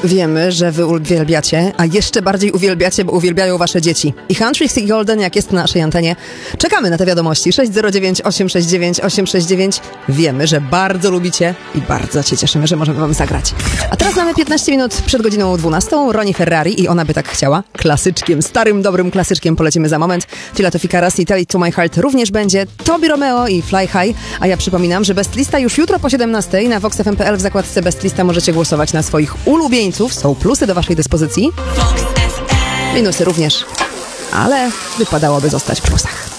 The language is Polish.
Wiemy, że wy uwielbiacie, a jeszcze bardziej uwielbiacie, bo uwielbiają wasze dzieci. I Country Sea Golden, jak jest na naszej antenie, czekamy na te wiadomości. 609 869 869. Wiemy, że bardzo lubicie i bardzo się cieszymy, że możemy wam zagrać. A teraz mamy 15 minut przed godziną 12. Ronnie Ferrari i Ona by tak chciała. Klasyczkiem, starym, dobrym klasyczkiem polecimy za moment. Filato Ficaras i Tell It to My Heart również będzie. Tobi Romeo i Fly High. A ja przypominam, że Best Lista już jutro po 17 na VoxFM.pl w zakładce Best Lista możecie głosować na swoich ulubieńców. Są plusy do waszej dyspozycji. Minusy również. Ale wypadałoby zostać w plusach.